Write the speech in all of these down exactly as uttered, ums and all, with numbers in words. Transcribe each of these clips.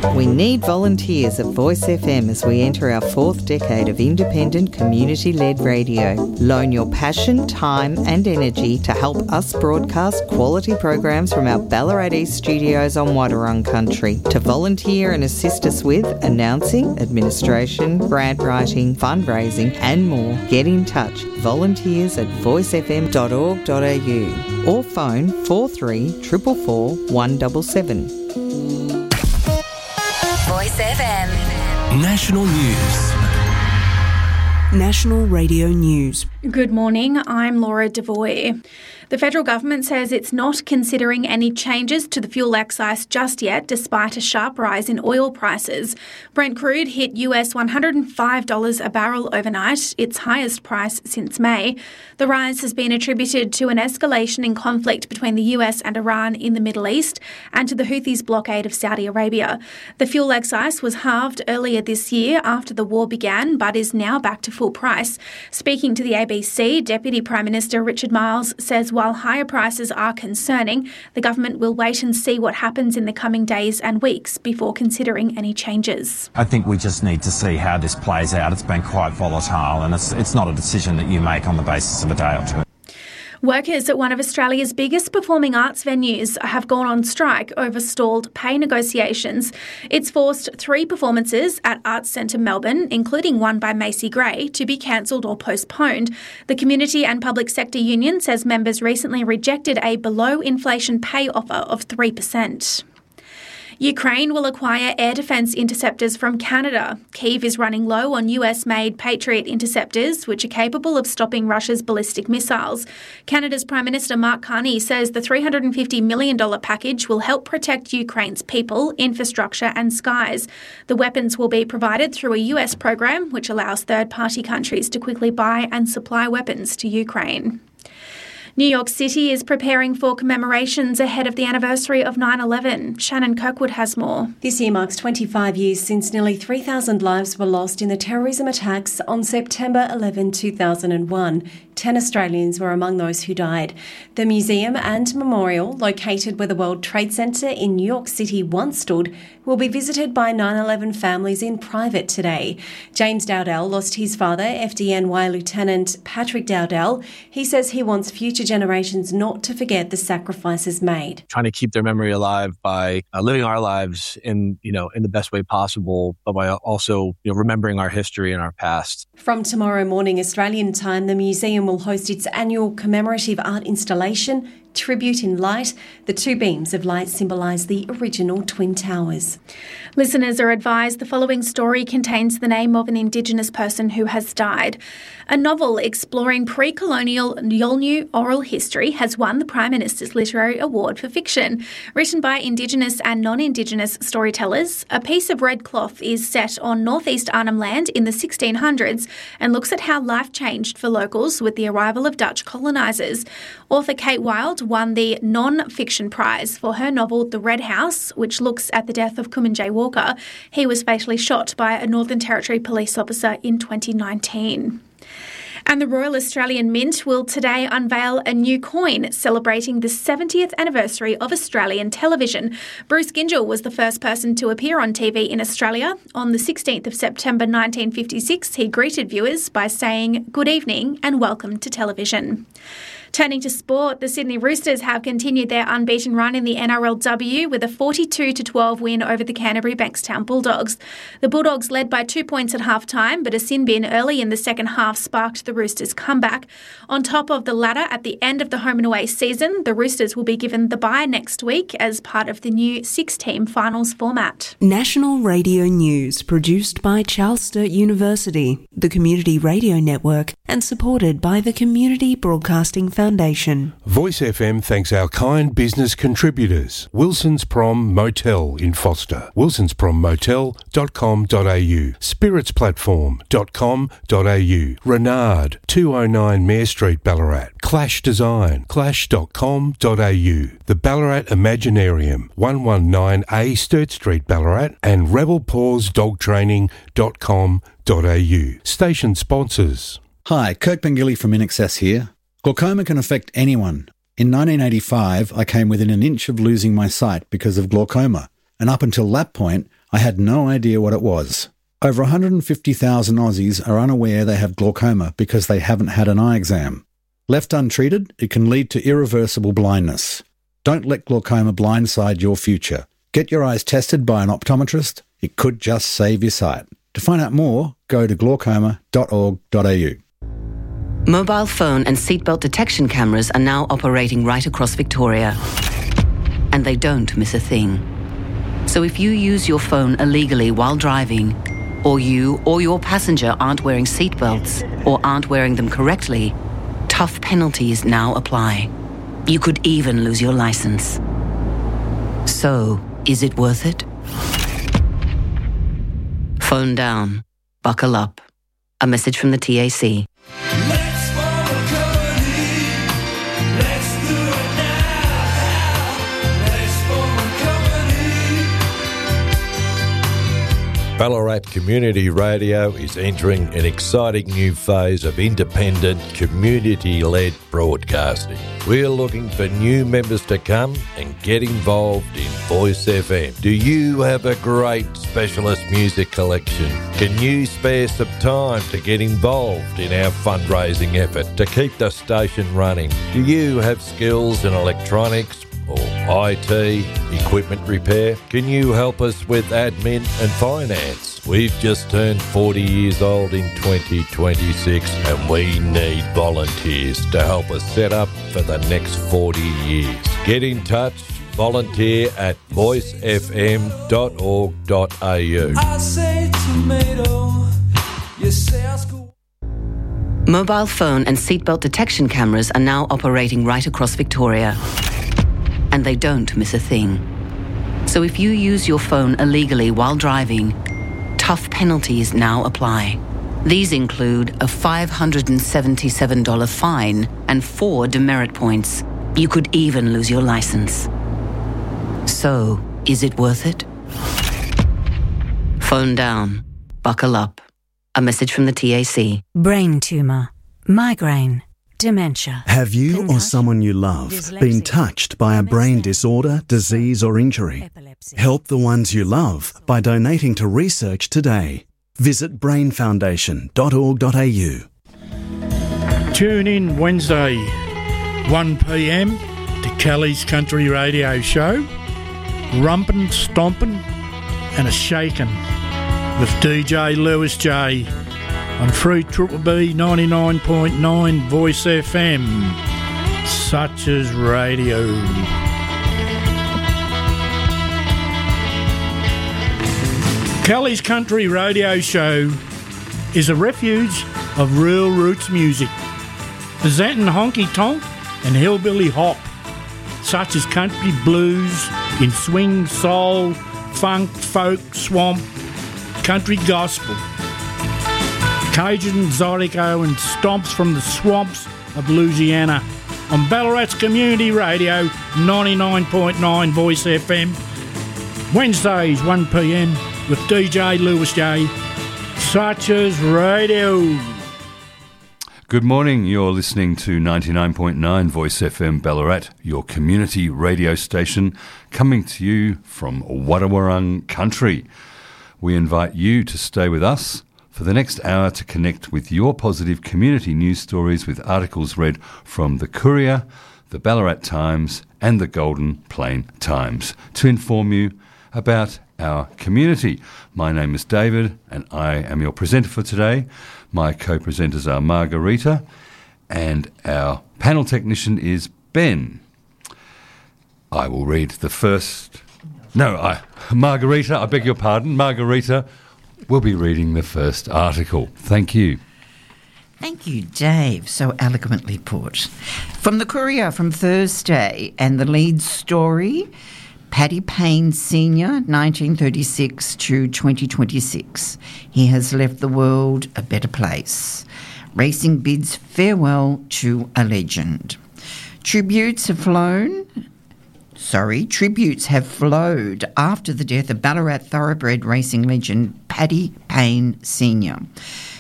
We need volunteers at Voice F M as we enter our fourth decade of independent community-led radio. Loan your passion, time and energy to help us broadcast quality programs from our Ballarat East studios on Wadawurrung country. To volunteer and assist us with announcing, administration, grant writing, fundraising and more, get in touch. Volunteers at voice f m dot org dot a u or phone four three four four four one seven seven. Voice F M. National News. National Radio News. Good morning, I'm Laura Devoy. The federal government says it's not considering any changes to the fuel excise just yet, despite a sharp rise in oil prices. Brent crude hit U S one hundred five dollars a barrel overnight, its highest price since May. The rise has been attributed to an escalation in conflict between the U S and Iran in the Middle East and to the Houthis' blockade of Saudi Arabia. The fuel excise was halved earlier this year after the war began, but is now back to full price. Speaking to the A B C, Deputy Prime Minister Richard Marles says while higher prices are concerning, the government will wait and see what happens in the coming days and weeks before considering any changes. I think we just need to see how this plays out. It's been quite volatile and it's, it's not a decision that you make on the basis of a day or two. Workers at one of Australia's biggest performing arts venues have gone on strike over stalled pay negotiations. It's forced three performances at Arts Centre Melbourne, including one by Macy Gray, to be cancelled or postponed. The Community and Public Sector Union says members recently rejected a below-inflation pay offer of three percent. Ukraine will acquire air defence interceptors from Canada. Kyiv is running low on U S-made Patriot interceptors, which are capable of stopping Russia's ballistic missiles. Canada's Prime Minister Mark Carney says the three hundred fifty million dollars package will help protect Ukraine's people, infrastructure and skies. The weapons will be provided through a U S program which allows third-party countries to quickly buy and supply weapons to Ukraine. New York City is preparing for commemorations ahead of the anniversary of nine eleven. Shannon Kirkwood has more. This year marks twenty-five years since nearly three thousand lives were lost in the terrorism attacks on September eleventh, two thousand one. Ten Australians were among those who died. The museum and memorial, located where the World Trade Center in New York City once stood, will be visited by nine eleven families in private today. James Dowdell lost his father, F D N Y Lieutenant Patrick Dowdell. He says he wants future generations not to forget the sacrifices made. Trying to keep their memory alive by uh, living our lives in, you know, in the best way possible, but by also, you know, remembering our history and our past. From tomorrow morning Australian time, the museum will host its annual commemorative art installation, Tribute in Light. The two beams of light symbolise the original Twin Towers. Listeners are advised the following story contains the name of an Indigenous person who has died. A novel exploring pre-colonial Yolngu oral history has won the Prime Minister's Literary Award for Fiction. Written by Indigenous and non-Indigenous storytellers, A Piece of Red Cloth is set on northeast Arnhem Land in the sixteen hundreds and looks at how life changed for locals with the arrival of Dutch colonisers. Author Kate Wilde won the non-fiction prize for her novel The Red House, which looks at the death of Kumanjay Walker. He was fatally shot by a Northern Territory police officer in twenty nineteen. And the Royal Australian Mint will today unveil a new coin celebrating the seventieth anniversary of Australian television. Bruce Gyngell was the first person to appear on T V in Australia. On the sixteenth of September nineteen fifty-six, he greeted viewers by saying, "Good evening and welcome to television." Turning to sport, the Sydney Roosters have continued their unbeaten run in the N R L W with a forty-two to twelve win over the Canterbury Bankstown Bulldogs. The Bulldogs led by two points at half-time, but a sin bin early in the second half sparked the Roosters' comeback. On top of the ladder at the end of the home and away season, the Roosters will be given the bye next week as part of the new six-team finals format. National Radio News, produced by Charles Sturt University, the Community Radio Network, and supported by the Community Broadcasting Foundation. Voice F M thanks our kind business contributors. Wilson's Prom Motel in Foster, wilsons prom motel dot com dot a u, spirits platform dot com dot a u, Renard, two oh nine Mayor Street, Ballarat, Clash Design, clash dot com dot a u, the Ballarat Imaginarium, one nineteen A Sturt Street, Ballarat, and rebel paws dog training dot com dot a u. Station sponsors. Hi, Kirk Bengilly from In Excess here. Glaucoma can affect anyone. In nineteen eighty-five, I came within an inch of losing my sight because of glaucoma, and up until that point, I had no idea what it was. Over one hundred fifty thousand Aussies are unaware they have glaucoma because they haven't had an eye exam. Left untreated, it can lead to irreversible blindness. Don't let glaucoma blindside your future. Get your eyes tested by an optometrist. It could just save your sight. To find out more, go to glaucoma dot org dot a u. Mobile phone and seatbelt detection cameras are now operating right across Victoria. And they don't miss a thing. So if you use your phone illegally while driving, or you or your passenger aren't wearing seatbelts or aren't wearing them correctly, tough penalties now apply. You could even lose your license. So, is it worth it? Phone down. Buckle up. A message from the T A C. Ballarat Community Radio is entering an exciting new phase of independent, community-led broadcasting. We're looking for new members to come and get involved in Voice F M. Do you have a great specialist music collection? Can you spare some time to get involved in our fundraising effort to keep the station running? Do you have skills in electronics or I T, equipment repair? Can you help us with admin and finance? We've just turned forty years old in twenty twenty-six and we need volunteers to help us set up for the next forty years. Get in touch, volunteer at voice f m dot org dot a u. I say tomato, you say I school. Mobile phone and seatbelt detection cameras are now operating right across Victoria. And they don't miss a thing. So if you use your phone illegally while driving, tough penalties now apply. These include a five hundred seventy-seven dollars fine and four demerit points. You could even lose your license. So, is it worth it? Phone down. Buckle up. A message from the T A C. Brain tumour, migraine, dementia. Have you or someone you love been touched by a brain disorder, disease or injury? Help the ones you love by donating to research today. Visit brain foundation dot org dot a u. Tune in Wednesday, one p m to Kelly's Country Radio Show. Rumpin', stompin' and a shakin' with D J Lewis J on Free Triple B ninety-nine point nine Voice F M, such as radio. Kelly's Country Radio Show is a refuge of real roots music, presenting honky tonk and hillbilly hop, such as country blues in swing, soul, funk, folk, swamp, country gospel, Cajun, Zydeco and stomps from the swamps of Louisiana on Ballarat's Community Radio ninety-nine point nine Voice F M, Wednesdays one p m with D J Lewis J, such as radio. Good morning, you're listening to ninety-nine point nine Voice F M Ballarat, your community radio station, coming to you from Wadawurrung Country. We invite you to stay with us for the next hour to connect with your positive community news stories with articles read from the Courier, the Ballarat Times and the Golden Plain Times to inform you about our community. My name is David and I am your presenter for today. My co-presenters are Margarita and our panel technician is Ben. I will read the first... No, I, Margarita, I beg your pardon. Margarita will be reading the first article. Thank you. Thank you, Dave, so eloquently put. From the Courier from Thursday, and the lead story, Paddy Payne Senior, nineteen thirty-six to twenty twenty-six. He has left the world a better place. Racing bids farewell to a legend. Tributes have flown... Sorry, tributes have flowed after the death of Ballarat thoroughbred racing legend Paddy Payne Senior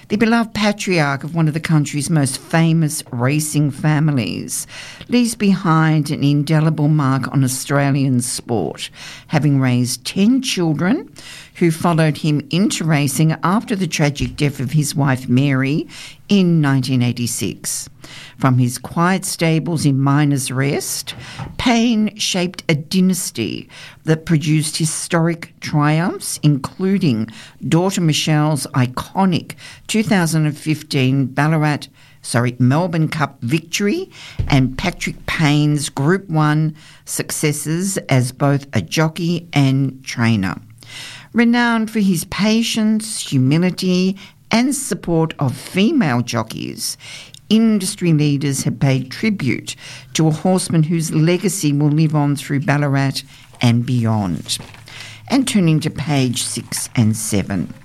the beloved patriarch of one of the country's most famous racing families, leaves behind an indelible mark on Australian sport, having raised ten children who followed him into racing after the tragic death of his wife Mary in nineteen eighty-six. From his quiet stables in Miners Rest, Payne shaped a dynasty that produced historic triumphs, including daughter Michelle's iconic two thousand fifteen Ballarat, sorry, Melbourne Cup victory and Patrick Payne's Group One successes as both a jockey and trainer. Renowned for his patience, humility and support of female jockeys, industry leaders have paid tribute to a horseman whose legacy will live on through Ballarat and beyond. And turning to page six and seven.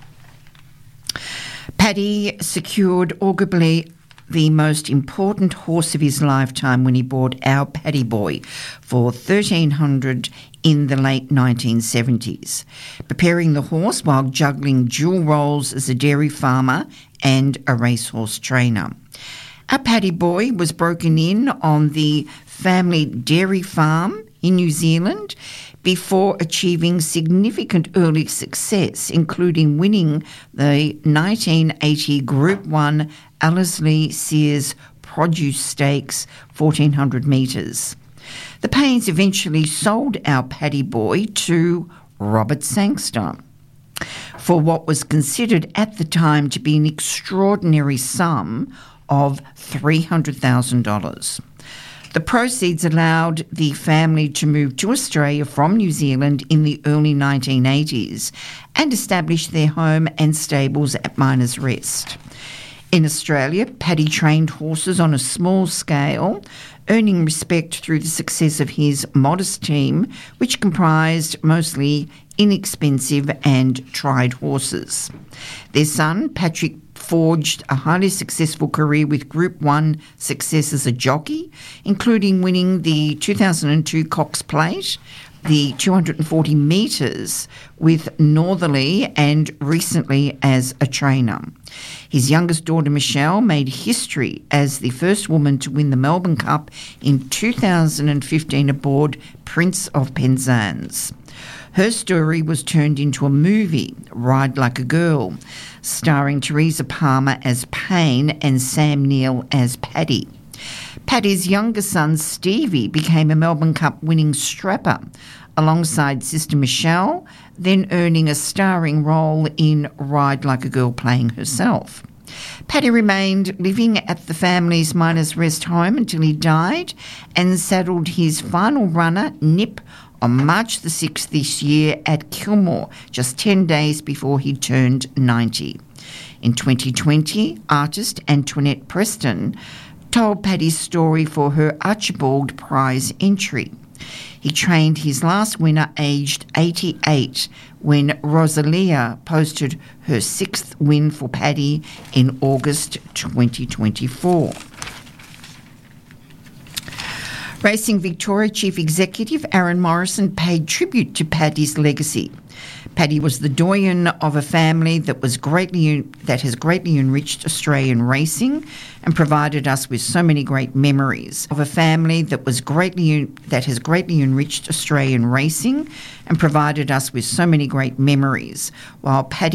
Paddy secured arguably the most important horse of his lifetime when he bought Our Paddy Boy for thirteen hundred dollars in the late nineteen seventies, preparing the horse while juggling dual roles as a dairy farmer and a racehorse trainer. Our Paddy Boy was broken in on the family dairy farm in New Zealand before achieving significant early success, including winning the nineteen eighty Group One Ellerslie Sears Produce Stakes fourteen hundred metres. The Paynes eventually sold Our Paddy Boy to Robert Sangster for what was considered at the time to be an extraordinary sum of three hundred thousand dollars. The proceeds allowed the family to move to Australia from New Zealand in the early nineteen eighties and establish their home and stables at Miners Rest. In Australia, Paddy trained horses on a small scale, earning respect through the success of his modest team, which comprised mostly inexpensive and tried horses. Their son, Patrick, forged a highly successful career with Group One success as a jockey, including winning the two thousand two Cox Plate, the two hundred forty metres with Northerly, and recently as a trainer. His youngest daughter Michelle made history as the first woman to win the Melbourne Cup in two thousand fifteen aboard Prince of Penzance. Her story was turned into a movie, Ride Like a Girl, starring Teresa Palmer as Payne and Sam Neill as Paddy. Paddy's younger son, Stevie, became a Melbourne Cup winning strapper alongside sister Michelle, then earning a starring role in Ride Like a Girl playing herself. Paddy remained living at the family's Miners Rest home until he died and saddled his final runner, Nip, on March the sixth this year at Kilmore, just ten days before he turned ninety. In twenty twenty, artist Antoinette Preston told Paddy's story for her Archibald Prize entry. He trained his last winner aged eighty-eight when Rosalia posted her sixth win for Paddy in August twenty twenty-four. Racing Victoria Chief Executive Aaron Morrison paid tribute to Paddy's legacy. Paddy was the doyen of a family that was greatly that has greatly enriched Australian racing and provided us with so many great memories. Of a family that was greatly that has greatly enriched Australian racing and provided us with so many great memories. While Paddy